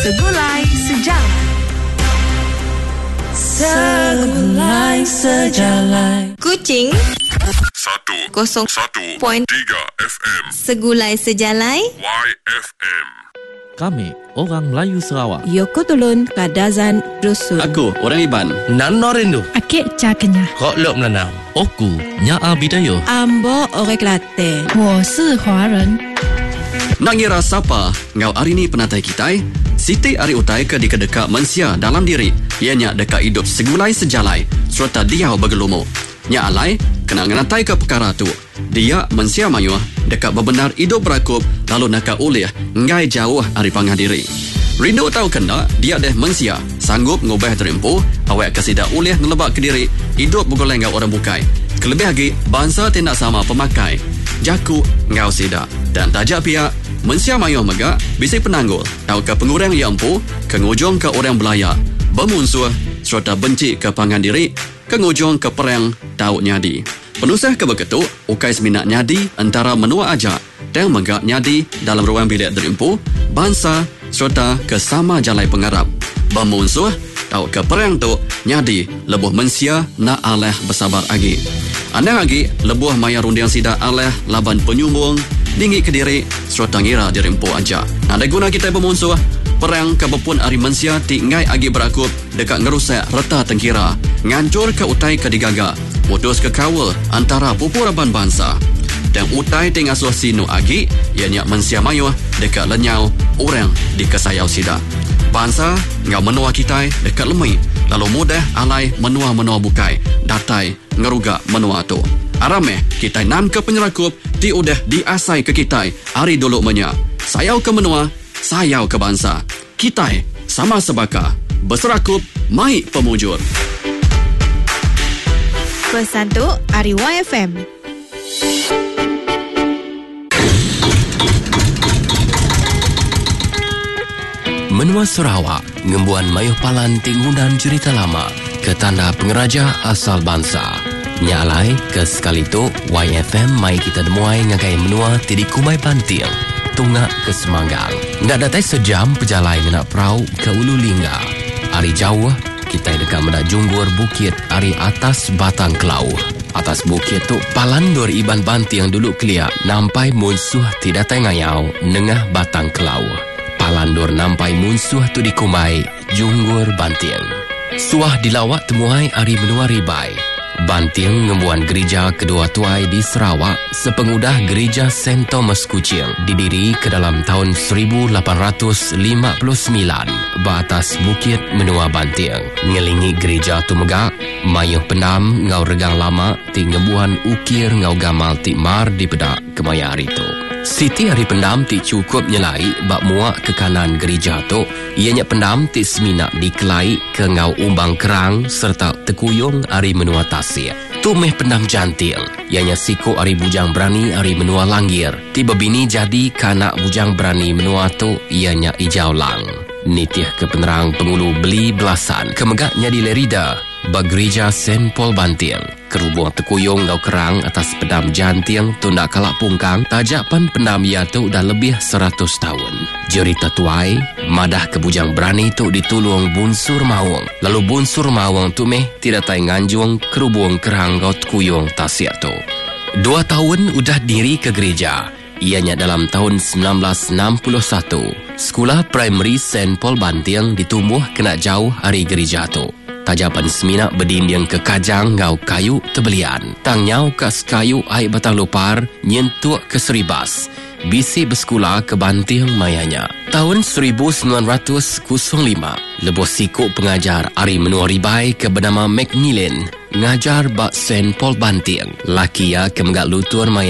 Segulai Sejarah. Segulai Sejarah. Kuching 101.3 FM. Segulai Sejarah YFM. Kami orang Melayu Sarawak. Yoko Tulun Kadazan Dusun. Aku orang Iban. Nan Norindu. Akik Cakenya. Kok Lok Melanau. Oku Nyaa Bidayo. Ambo Orang Kelate. 我是华人。 Nak ngira siapa ngau hari ni penatai kitai? Siti ari utai ke dikadeka mensia dalam diri. Ianya deka hidup segulai sejalai serta dia bergelumu. Nya alai kena ngenatai ke perkara tu. Dia mensia mayuh deka bebenar hidup berakup lalu naka ulih ngai jauh ari pangah diri. Rindu tahu kena dia deh mensia sanggup ngubah terimpu awak kesida ulih ngelebak ke diri hidup bergoleng ngau orang bukai. Kelebih lagi bangsa tidak sama pemakai. Jaku ngau sida dan tajak pihak mensia mayuh megak bisik penanggul tahu ke pengurang yang empu kengujung ke orang belaya bermusuh serta benci ke pangan diri kengujung ke perang tahu nyadi penusah ke beketuk ukai seminat nyadi antara menua aja dan megak nyadi dalam ruang bilik derimpu bangsa serta ke sama jalai pengarap bermusuh tahu ke perang tu nyadi lebuh mensia na aleh bersabar agi anda lagi lebuh maya rundiang sida aleh laban penyumbung dinggi ke diri serta ngira dirimpu aja. Ada guna kita bermusuh perang kebepun ari mensia ti ngai agi berakup dekat ngerusak reta tengkira ngancur ke utai ke digaga mutus ke kawal antara pupuraban bangsa dan utai ti ngasuh sinu agi ianya mensia mayuh dekat lenyau orang di kesayau sida bangsa ngau menua kita dekat lemai lalu mudah alai menua-menua bukai datai ngerugak menua tu arameh kita nan ke penyerakup ti udah diasai ke kita hari dulu menya sayau ke menua sayau ke bangsa kita sama sebaka berserakup mai pemujur Pesan tu Ari YFM. Menua Sarawak ngembuan mayuh palan tingunan cerita lama ke tanda pengeraja asal bangsa. Nyalai ke sekali tu YFM mai kita demuai ngagai menua tidi kumai banting tunggak ke Semanggang. Nggak datai sejam pejalai nak perahu ke Ulu Lingga. Ari jauh kita dekat mendak junggur bukit ari atas batang kelau. Atas bukit tu palandor Iban banting dulu keliak nampai musuh tidak tengayau nengah batang kelau. Palandor nampai musuh tu dikumai junggur banting. Suah dilawat temuai ari menua ribai. Banting ngembuan gereja kedua tuai di Sarawak sepengudah gereja St. Thomas Kuching didiri ke dalam tahun 1859 batas bukit menua Banting. Ngelingi gereja tu megak mayuh pendam ngau regang lama ti ngembuan ukir ngau gamal ti mar di pedak kemaya hari tu. Siti hari pendam ti cukup nyelai bak muak ke kanan gereja tu ianya pendam ti seminak dikelai ke ngau umbang kerang serta tekuyung hari menua tasir. Tu meh pendam jantil ianya siku hari bujang berani hari menua langgir. Tiba bini jadi kanak bujang berani menua tu ianya ijau lang. Nitih ke penerang pengulu beli belasan kemegaknya di Lerida bag gereja St. Paul Banting. Kerubung tekuyung ngau kerang atas pedam janting tundak kalak pungkang tajapan pendam ia tu dah lebih 100 tahun. Jerita tuai madah ke bujang berani tu ditulung bunsur mawang. Lalu bunsur mawang tu meh tidak tay nganjung kerubung kerang ngau tekuyung tasik tu. 2 tahun udah diri ke gereja. Ianya dalam tahun 1961. Sekolah primary St. Paul Banting ditumbuh kena jauh hari gereja tu. Tajapan seminak berdinding ke kajang ngau kayu tebelian. Tang nyau kas kayu air batang lupar nyentuk ke seribas. Bisi bersekolah ke Banting mayanya. Tahun 1905, lebuh sikuk pengajar Ari Menua Ribai ke bernama Macmillan ngajar bak St. Paul Banting. Laki ya ke menggak lutur maya